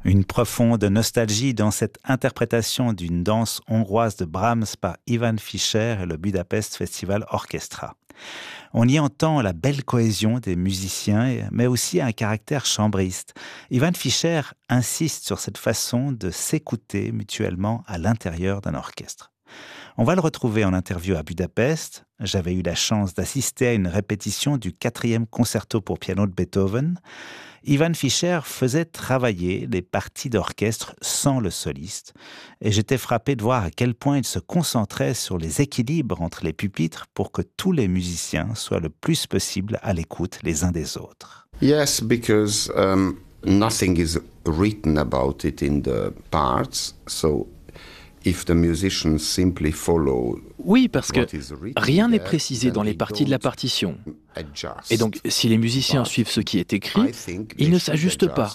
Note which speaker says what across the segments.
Speaker 1: Une profonde nostalgie dans cette interprétation d'une danse hongroise de Brahms par Ivan Fischer et le Budapest Festival Orchestra. On y entend la belle cohésion des musiciens, mais aussi un caractère chambriste. Ivan Fischer insiste sur cette façon de s'écouter mutuellement à l'intérieur d'un orchestre. On va le retrouver en interview à Budapest. J'avais eu la chance d'assister à une répétition du 4e concerto pour piano de Beethoven. Ivan Fischer faisait travailler les parties d'orchestre sans le soliste, et j'étais frappé de voir à quel point il se concentrait sur les équilibres entre les pupitres pour que tous les musiciens soient le plus possible à l'écoute les uns des autres.
Speaker 2: Yes, because nothing is written about it in the parts, so if the musicians simply follow.
Speaker 3: Oui, parce que rien n'est précisé dans les parties de la partition. Et donc, si les musiciens suivent ce qui est écrit, ils ne s'ajustent pas.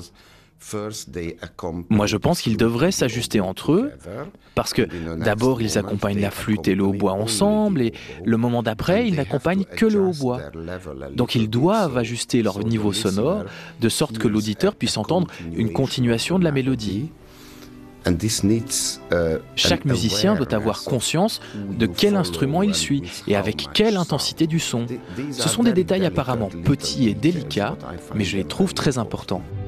Speaker 3: Moi, je pense qu'ils devraient s'ajuster entre eux, parce que d'abord, ils accompagnent la flûte et le hautbois ensemble, et le moment d'après, ils n'accompagnent que le hautbois. Donc, ils doivent ajuster leur niveau sonore, de sorte que l'auditeur puisse entendre une continuation de la mélodie. Chaque musicien doit avoir conscience de quel instrument il suit et avec quelle intensité du son. Ce sont des détails apparemment petits et délicats, mais je les trouve très importants.